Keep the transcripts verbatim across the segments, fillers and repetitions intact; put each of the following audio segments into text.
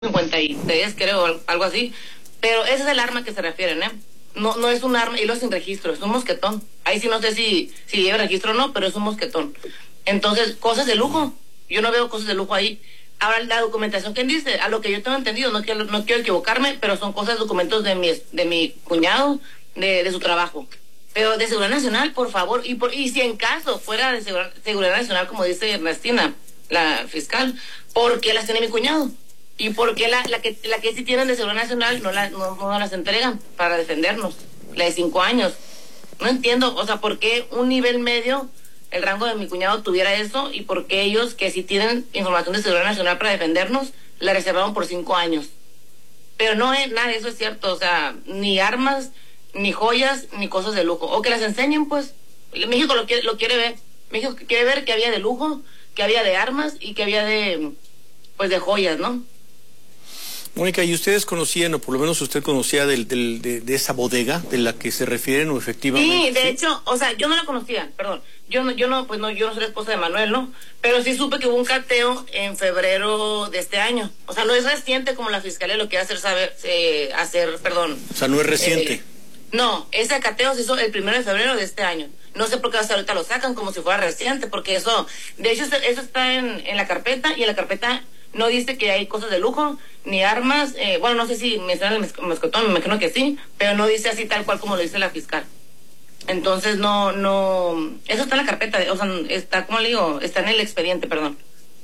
cincuenta y tres, creo, algo así. Pero ese es el arma que se refieren, ¿eh? No, no es un arma, y lo sin registro, es un mosquetón. Ahí sí no sé si, si lleva registro o no, pero es un mosquetón. Entonces, cosas de lujo. Yo no veo cosas de lujo ahí. Ahora, la documentación que dice, a lo que yo tengo entendido, no quiero, no quiero equivocarme, pero son cosas, documentos de mi, de mi cuñado, de, de su trabajo. Pero de Seguridad Nacional, por favor, y por, y si en caso fuera de Seguridad, seguridad Nacional, como dice Ernestina, la fiscal, ¿por qué las tiene mi cuñado? ¿Y por qué la, la, que, la que sí tienen de Seguridad Nacional no, la, no, no las entregan para defendernos? La de cinco años. No entiendo, o sea, ¿por qué un nivel medio, el rango de mi cuñado, tuviera eso? ¿Y por qué ellos, que sí tienen información de Seguridad Nacional para defendernos, la reservaron por cinco años? Pero no es nada de eso es cierto, o sea, ni armas, ni joyas, ni cosas de lujo. O que las enseñen, pues. México lo quiere, lo quiere ver. México quiere ver que había de lujo, que había de armas y que había de, pues, de joyas, ¿no? Mónica, ¿y ustedes conocían, o por lo menos usted conocía del, del, de, de esa bodega de la que se refieren, o efectivamente? Sí, de ¿sí? hecho, o sea, yo no la conocía, perdón. Yo no, yo no, pues no, yo no soy la esposa de Manuel, ¿no? Pero sí supe que hubo un cateo en febrero de este año. O sea, no es reciente como la fiscalía lo quiere hacer saber, eh, hacer, perdón. O sea, no es reciente. Eh, no, ese cateo se hizo el primero de febrero de este año. No sé por qué hasta ahorita lo sacan como si fuera reciente, porque eso, de hecho, eso está en, en la carpeta, y en la carpeta no dice que hay cosas de lujo, ni armas, eh, bueno, no sé si menciona el mosquetón, me imagino que sí, pero no dice así tal cual como lo dice la fiscal. Entonces, no, no, eso está en la carpeta, o sea, está, como le digo, está en el expediente, perdón.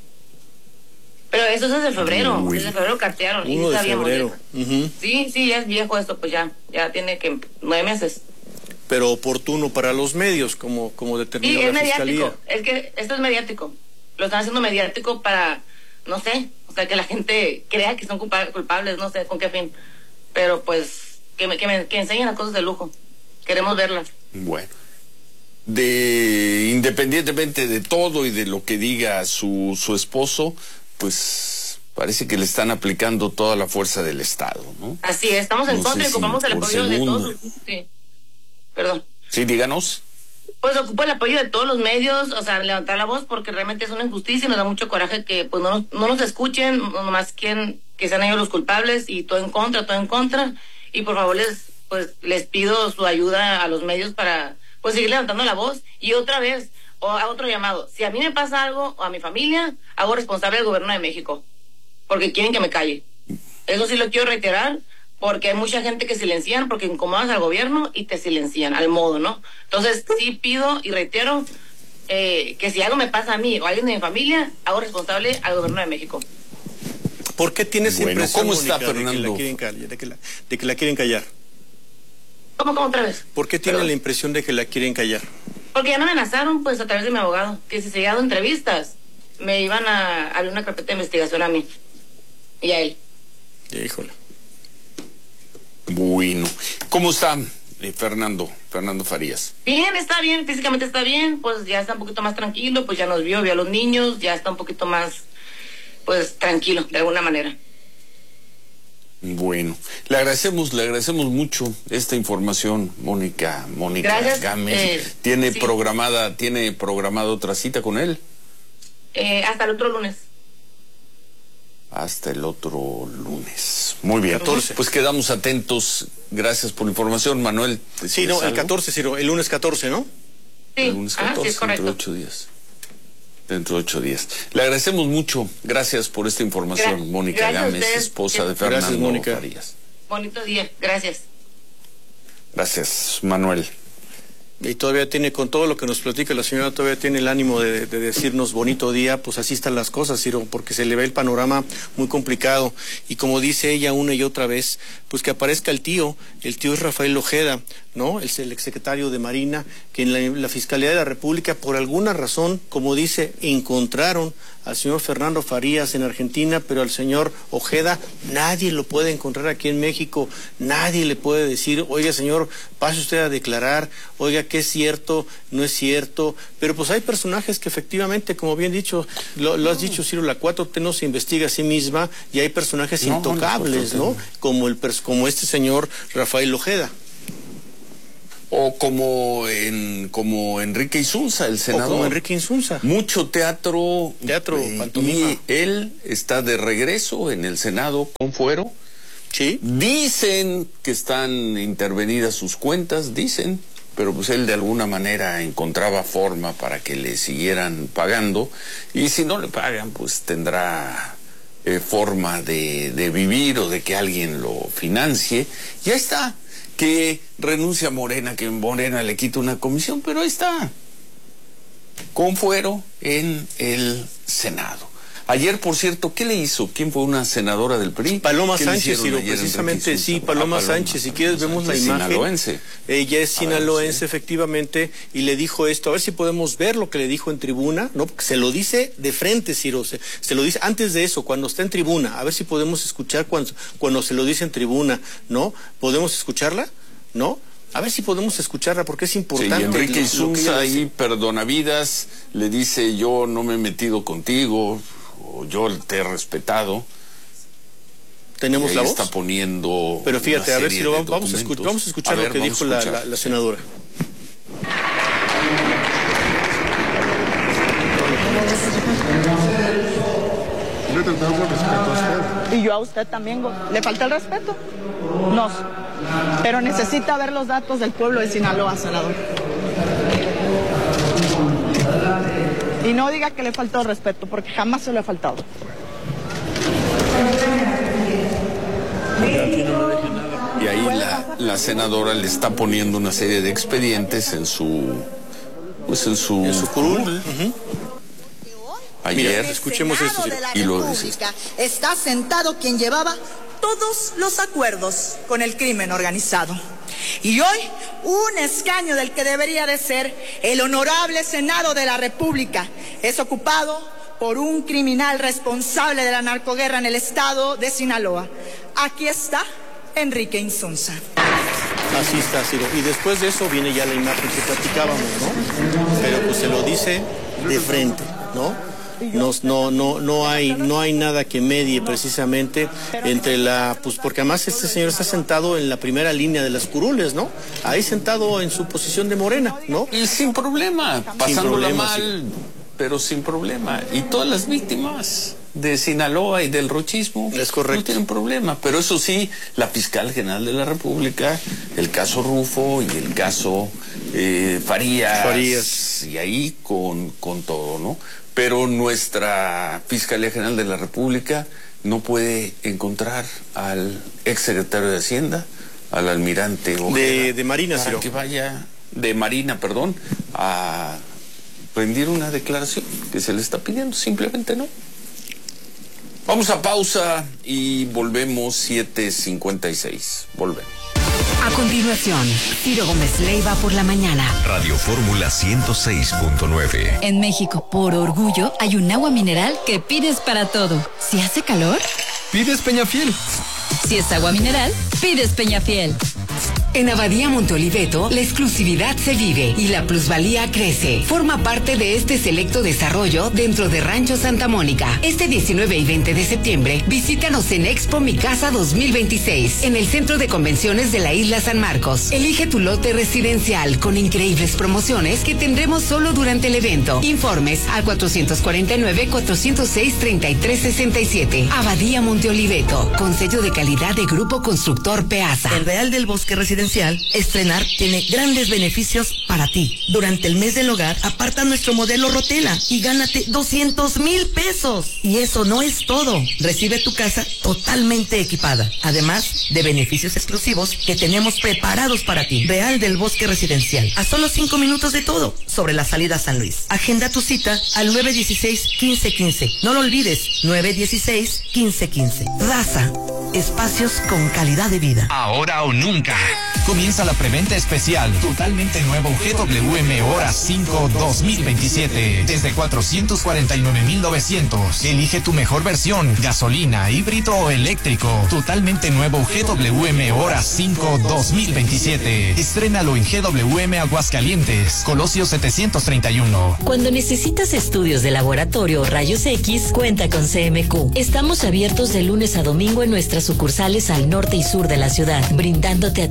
Pero eso es desde febrero, Uy. desde febrero cartearon. Uno y de febrero. Uh-huh. Sí, sí, ya es viejo esto, pues ya, ya tiene que nueve meses. Pero oportuno para los medios, como, como determinó sí, la es fiscalía. Mediático, es que esto es mediático, lo están haciendo mediático para, no sé, o sea, que la gente crea que son culpables, no sé con qué fin, pero pues, que, me, que, me, que enseñen las cosas de lujo, queremos verlas. Bueno, de independientemente de todo y de lo que diga su, su esposo, pues parece que le están aplicando toda la fuerza del Estado, ¿no? Así es, estamos en no contra y ocupamos si el apoyo segundo. de todos. Sí, perdón. Sí, díganos. Pues ocupa el apoyo de todos los medios, o sea, levantar la voz, porque realmente es una injusticia y nos da mucho coraje que pues no nos, no nos escuchen, nomás quieren que sean ellos los culpables, y todo en contra, todo en contra, y por favor les pues les pido su ayuda a los medios para pues seguir levantando la voz. Y otra vez, o a otro llamado, si a mí me pasa algo, o a mi familia, hago responsable al gobierno de México, porque quieren que me calle. Eso sí lo quiero reiterar, porque hay mucha gente que silencian porque incomodas al gobierno y te silencian, al modo, ¿no? Entonces, sí pido y reitero eh, que si algo me pasa a mí o a alguien de mi familia, hago responsable al gobierno de México. ¿Por qué tienes bueno, impresión, ¿cómo está, Mónica, Fernando? de que la quieren callar? De que la, de que la quieren callar? ¿Cómo, cómo otra vez? ¿Por qué tiene la impresión de que la quieren callar? Porque ya me amenazaron, pues, a través de mi abogado, que si seguía dando entrevistas, me iban a abrir una carpeta de investigación a mí y a él. Híjole. Bueno, ¿cómo está eh, Fernando, Fernando Farías? Bien, está bien, físicamente está bien, pues ya está un poquito más tranquilo, pues ya nos vio, vio a los niños, ya está un poquito más, pues, tranquilo, de alguna manera. Bueno, le agradecemos, le agradecemos mucho esta información, Mónica, Mónica Gracias, Gámez. Eh, ¿Tiene sí. programada, tiene programada otra cita con él? Eh, hasta el otro lunes. Hasta el otro lunes. Muy bien. catorce. Pues quedamos atentos. Gracias por la información, Manuel. Sí, no, el algo? catorce, Ciro, el lunes catorce, ¿no? Sí, El lunes catorce, ah, sí, es correcto. dentro de ocho días. Dentro de ocho días. Le agradecemos mucho. Gracias por esta información, Gra Mónica Gámez, ustedes. esposa de Gracias, Fernando Mónica. Farías. Bonito día, gracias. Gracias, Manuel. Y todavía tiene, con todo lo que nos platica la señora, todavía tiene el ánimo de, de decirnos bonito día. Pues así están las cosas, Ciro, porque se le ve el panorama muy complicado. Y como dice ella una y otra vez, pues que aparezca el tío. El tío es Rafael Ojeda, ¿no? Es el exsecretario de Marina, que en la, la Fiscalía de la República, por alguna razón, como dice, encontraron al señor Fernando Farías en Argentina, pero al señor Ojeda nadie lo puede encontrar aquí en México. Nadie le puede decir, oiga, señor, pase usted a declarar, oiga, ¿qué es cierto? No es cierto. Pero pues hay personajes que efectivamente, como bien dicho, lo, lo has dicho, Ciro, la cuatro T no se investiga a sí misma, y hay personajes No, intocables, no, ¿no? Como, el, como este señor Rafael Ojeda. O como en como Enrique Insunza, el senador. O como Enrique Insunza. Mucho teatro. Teatro, eh, pantomima. Y él está de regreso en el Senado con fuero. Sí. Dicen que están intervenidas sus cuentas, dicen, pero pues él de alguna manera encontraba forma para que le siguieran pagando, y si no le pagan, pues tendrá eh, forma de, de vivir o de que alguien lo financie. Ya está, que renuncia a Morena, que Morena le quita una comisión, pero ahí está, con fuero en el Senado. Ayer, por cierto, ¿qué le hizo? ¿Quién fue una senadora del P R I? Paloma Sánchez, Ciro, precisamente, sí, Paloma, Paloma Sánchez. Si quieres, vemos Sánchez, la imagen. Sinaloense. Ella es sinaloense, efectivamente, y le dijo esto. A ver si podemos ver lo que le dijo en tribuna, ¿no? Porque se lo dice de frente, Ciro. Se, se lo dice antes de eso, cuando está en tribuna. A ver si podemos escuchar cuando, cuando se lo dice en tribuna, ¿no? ¿Podemos escucharla? ¿No? A ver si podemos escucharla, porque es importante. Sí, Enrique Insunza ahí, perdonavidas, le dice: yo no me he metido contigo, o yo te he respetado. Tenemos la voz. Está poniendo. Pero fíjate, a ver si lo vamos, vamos a escuchar, vamos a escuchar a ver, lo que dijo la, la, la senadora. Le he tratado con respeto a usted. Y yo a usted también, ¿le falta el respeto? No. Pero necesita ver los datos del pueblo de Sinaloa, senador. Y no diga que le faltó respeto, porque jamás se lo ha faltado. Y ahí la, la senadora le está poniendo una serie de expedientes en su, pues en su, en su curul. Uh-huh. Ayer, mira, escuchemos esto. Y lo dice. Está sentado quien llevaba todos los acuerdos con el crimen organizado. Y hoy, un escaño del que debería de ser el honorable Senado de la República es ocupado por un criminal responsable de la narcoguerra en el estado de Sinaloa. Aquí está Enrique Insunza. Así está, Ciro. Y después de eso viene ya la imagen que platicábamos, ¿no? Pero pues se lo dice de frente, ¿no? No, no, no, no hay, no hay nada que medie precisamente entre la, pues porque además este señor está sentado en la primera línea de las curules, ¿no? Ahí sentado en su posición de Morena, ¿no? Y sin problema, pasándola sin problema, mal, sí. Pero sin problema. Y todas las víctimas de Sinaloa y del rochismo es correcto. No tienen problema. Pero eso sí, la fiscal general de la República, el caso Rufo y el caso eh, Farías, Farías, y ahí con, con todo, ¿no? Pero nuestra Fiscalía General de la República no puede encontrar al exsecretario de Hacienda, al almirante Ojeda, de, de Marina, para Ciro. que vaya, de Marina, perdón, a rendir una declaración que se le está pidiendo, simplemente no. Vamos a pausa y volvemos siete cincuenta y seis. Volvemos. A continuación, Ciro Gómez Leiva por la mañana. Radio Fórmula ciento seis punto nueve. En México, por orgullo, hay un agua mineral que pides para todo. Si hace calor, pides Peñafiel. Si es agua mineral, pides Peñafiel. En Abadía Monte Oliveto, la exclusividad se vive y la plusvalía crece. Forma parte de este selecto desarrollo dentro de Rancho Santa Mónica. Este diecinueve y veinte de septiembre, visítanos en Expo Mi Casa dos mil veintiséis, en el Centro de Convenciones de la Isla San Marcos. Elige tu lote residencial con increíbles promociones que tendremos solo durante el evento. Informes al cuatrocientos cuarenta y nueve, cuatrocientos seis, treinta y tres sesenta y siete. Abadía Monte Oliveto, con sello de calidad de Grupo Constructor Peasa. El Real del Bosque Residencial Estrenar tiene grandes beneficios para ti. Durante el mes del hogar, aparta nuestro modelo Rotela y gánate doscientos mil pesos. Y eso no es todo. Recibe tu casa totalmente equipada, además de beneficios exclusivos que tenemos preparados para ti. Real del Bosque Residencial, a solo cinco minutos de todo, sobre la salida a San Luis. Agenda tu cita al nueve dieciséis, quince quince. No lo olvides, nueve dieciséis, quince quince. Raza, espacios con calidad de vida. Ahora o nunca. Comienza la preventa especial totalmente nuevo G W M Hora cinco dos mil veintisiete desde cuatrocientos cuarenta y nueve mil novecientos. Elige tu mejor versión, gasolina, híbrido o eléctrico. Totalmente nuevo G W M Hora cinco dos mil veintisiete. Estrénalo en G W M Aguascalientes, Colosio setecientos treinta y uno. Cuando necesitas estudios de laboratorio o rayos X, cuenta con C M Q. Estamos abiertos de lunes a domingo en nuestras sucursales al norte y sur de la ciudad, brindándote atención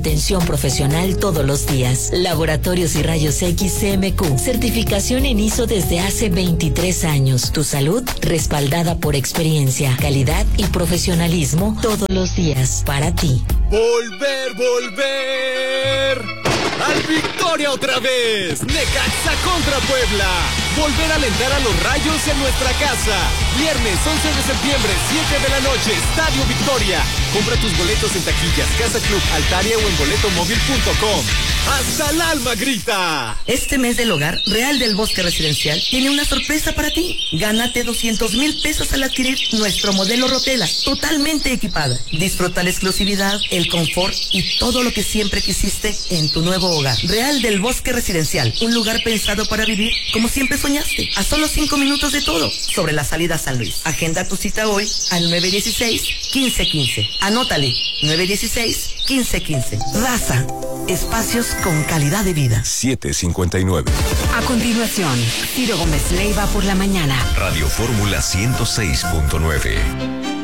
profesional todos los días. Laboratorios y Rayos X C M Q. Certificación en I S O desde hace veintitrés años. Tu salud respaldada por experiencia, calidad y profesionalismo todos los días. Para ti. Volver, volver. ¡Al Victoria otra vez! ¡Necaxa contra Puebla! Volver a alentar a los Rayos en nuestra casa. Viernes once de septiembre, siete de la noche, Estadio Victoria. Compra tus boletos en taquillas, Casa Club, Altaria o en boleto móvil punto com. ¡Hasta el alma grita! Este mes del hogar, Real del Bosque Residencial tiene una sorpresa para ti. Gánate doscientos mil pesos al adquirir nuestro modelo Rotela, totalmente equipada. Disfruta la exclusividad, el confort y todo lo que siempre quisiste en tu nuevo hogar. Real del Bosque Residencial, un lugar pensado para vivir como siempre soñaste. A solo cinco minutos de todo, sobre la salida a San Luis. Agenda tu cita hoy al nueve dieciséis, quince quince. Anótale, nueve dieciséis, quince quince. Raza, espacios con calidad de vida. siete cincuenta y nueve. A continuación, Ciro Gómez Leiva por la mañana. Radio Fórmula ciento seis punto nueve.